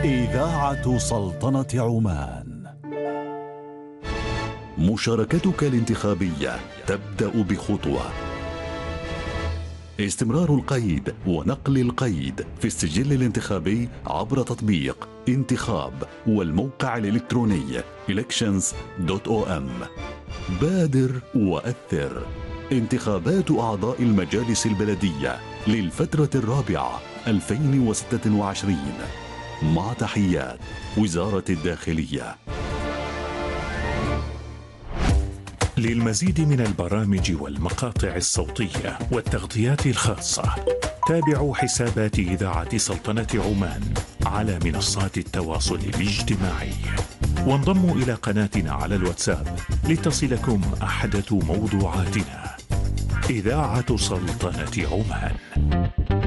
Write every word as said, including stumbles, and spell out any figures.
إذاعة سلطنة عمان. مشاركتك الانتخابية تبدأ بخطوة. استمرار القيد ونقل القيد في السجل الانتخابي عبر تطبيق انتخاب والموقع الإلكتروني elections دوت او ام. بادر وأثر. انتخابات أعضاء المجالس البلدية للفترة الرابعة ألفين وستة وعشرين. مع تحيات وزارة الداخلية. للمزيد من البرامج والمقاطع الصوتية والتغطيات الخاصة تابعوا حسابات إذاعة سلطنة عمان على منصات التواصل الاجتماعي، وانضموا إلى قناتنا على الواتساب لتصلكم أحدث موضوعاتنا. إذاعة سلطنة عمان.